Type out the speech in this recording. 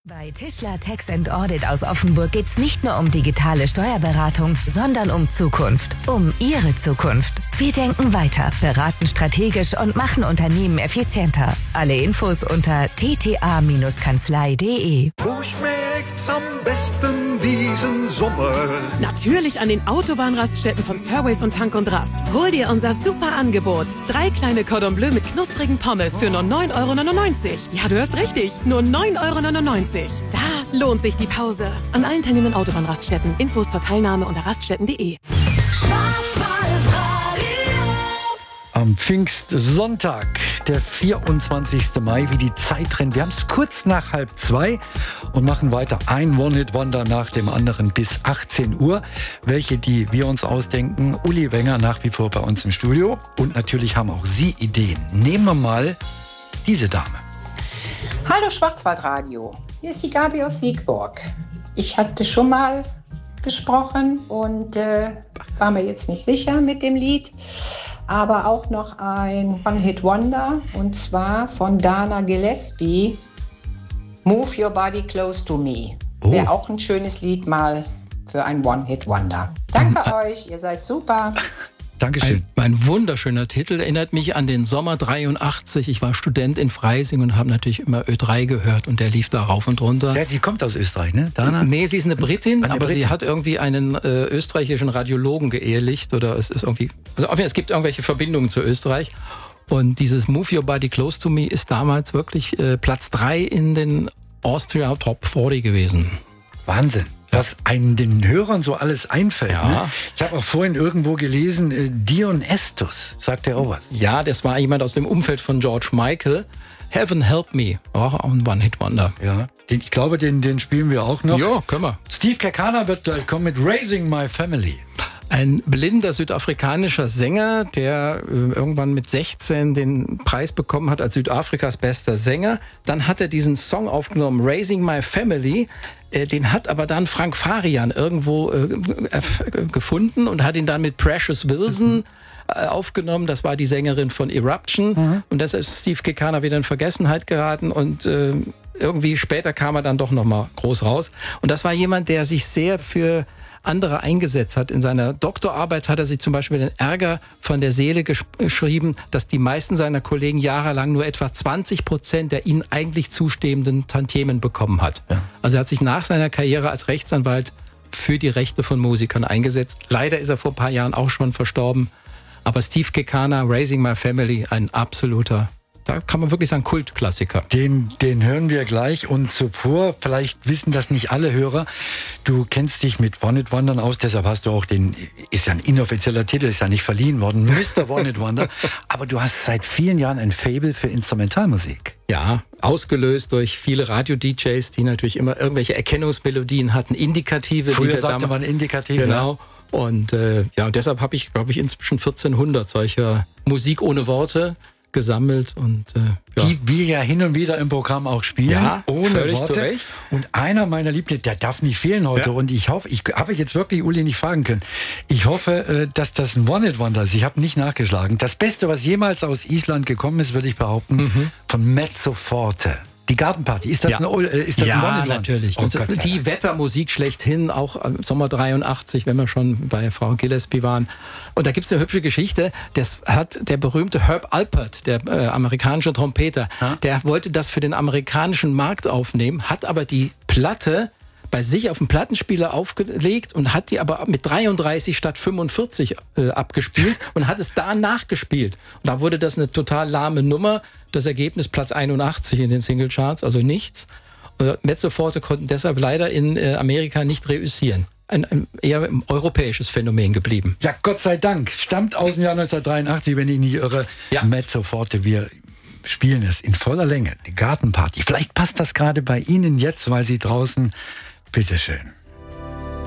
Bei Tischler Tax Audit aus Offenburg geht's nicht nur um digitale Steuerberatung, sondern um Zukunft. Um Ihre Zukunft. Wir denken weiter, beraten strategisch und machen Unternehmen effizienter. Alle Infos unter tta-kanzlei.de. Wo schmeckt's am besten diesen Sommer? Natürlich an den Autobahnraststätten von Fairways und Tank und Rast. Hol dir unser super Angebot. 3 kleine Cordon Bleu mit knusprigen Pommes für nur 9,99 €. Ja, du hörst richtig. Nur 9,99 €. Da lohnt sich die Pause. An allen teilnehmenden Autobahnraststätten. Infos zur Teilnahme unter raststätten.de. Am Pfingstsonntag, der 24. Mai, wie die Zeit rennt. Wir haben es kurz nach 1:30 und machen weiter ein One-Hit-Wonder nach dem anderen bis 18 Uhr. Welche, die wir uns ausdenken. Uli Wenger nach wie vor bei uns im Studio. Und natürlich haben auch Sie Ideen. Nehmen wir mal diese Dame. Hallo Schwarzwaldradio, hier ist die Gabi aus Siegburg. Ich hatte schon mal gesprochen und war mir jetzt nicht sicher mit dem Lied, aber auch noch ein One-Hit-Wonder und zwar von Dana Gillespie, Move Your Body Close to Me. Wäre auch ein schönes Lied mal für ein One-Hit-Wonder. Danke euch, ihr seid super. Dankeschön. Ein wunderschöner Titel, erinnert mich an den Sommer 83. Ich war Student in Freising und habe natürlich immer Ö3 gehört und der lief da rauf und runter. Ja, sie kommt aus Österreich, ne? Dana? Nee, sie ist eine Britin, Eine aber Britin. sie hat irgendwie einen österreichischen Radiologen geehelicht oder es ist irgendwie, also auf jeden Fall, es gibt irgendwelche Verbindungen zu Österreich. Und dieses Move Your Body Close to Me ist damals wirklich Platz 3 in den Austria Top 40 gewesen. Wahnsinn. Was einen den Hörern so alles einfällt. Ja. Ne? Ich habe auch vorhin irgendwo gelesen, Dion Estus, sagt er auch was? Ja, das war jemand aus dem Umfeld von George Michael. Heaven Help Me, auch ein One-Hit-Wonder. Ja, ich glaube, den spielen wir auch noch. Ja, können wir. Steve Kekana wird gleich kommen mit Raising My Family. Ein blinder südafrikanischer Sänger, der irgendwann mit 16 den Preis bekommen hat als Südafrikas bester Sänger. Dann hat er diesen Song aufgenommen, Raising My Family. Den hat aber dann Frank Farian irgendwo gefunden und hat ihn dann mit Precious Wilson aufgenommen. Das war die Sängerin von Eruption. Und das ist Steve Kekana wieder in Vergessenheit geraten und irgendwie später kam er dann doch nochmal groß raus. Und das war jemand, der sich sehr für andere eingesetzt hat. In seiner Doktorarbeit hat er sich zum Beispiel den Ärger von der Seele geschrieben, dass die meisten seiner Kollegen jahrelang nur etwa 20% der ihnen eigentlich zustehenden Tantiemen bekommen hat. Ja. Also er hat sich nach seiner Karriere als Rechtsanwalt für die Rechte von Musikern eingesetzt. Leider ist er vor ein paar Jahren auch schon verstorben. Aber Steve Kekana, Raising My Family, ein absoluter, da kann man wirklich sagen, Kultklassiker. Den hören wir gleich. Und zuvor, vielleicht wissen das nicht alle Hörer, du kennst dich mit One-Hit-Wondern aus, deshalb hast du auch ist ja ein inoffizieller Titel, ist ja nicht verliehen worden, Mr. One-Hit-Wonder. Aber du hast seit vielen Jahren ein Faible für Instrumentalmusik. Ja, ausgelöst durch viele Radio-DJs, die natürlich immer irgendwelche Erkennungsmelodien hatten, indikative. Früher sagte man indikative. Genau. Und deshalb habe ich, glaube ich, inzwischen 1400 solcher Musik ohne Worte gesammelt und die wir ja hin und wieder im Programm auch spielen, ja, ohne völlig Worte. zu Recht. Und einer meiner Lieblinge, der darf nicht fehlen heute. Ja. Und ich hoffe, ich habe jetzt wirklich Uli nicht fragen können. Ich hoffe, dass das ein One-Hit-Wonder ist. Ich habe nicht nachgeschlagen. Das Beste, was jemals aus Island gekommen ist, würde ich behaupten, von Mezzo Forte. Die Gartenparty, ist das ein One-Hit-Wonder? Ja, natürlich. Oh, die Wettermusik schlechthin, auch im Sommer 83, wenn wir schon bei Frau Gillespie waren. Und da gibt es eine hübsche Geschichte, das hat der berühmte Herb Alpert, der amerikanische Trompeter, der wollte das für den amerikanischen Markt aufnehmen, hat aber die Platte bei sich auf dem Plattenspieler aufgelegt und hat die aber mit 33 statt 45 abgespielt und hat es da nachgespielt. Und da wurde das eine total lahme Nummer. Das Ergebnis Platz 81 in den Singlecharts, also nichts. Und Mezzo Forte konnten deshalb leider in Amerika nicht reüssieren. Ein eher europäisches Phänomen geblieben. Ja, Gott sei Dank. Stammt aus dem Jahr 1983, wenn ich nicht irre. Ja. Mezzo Forte, wir spielen es in voller Länge. Die Gartenparty. Vielleicht passt das gerade bei Ihnen jetzt, weil Sie draußen... Bitteschön.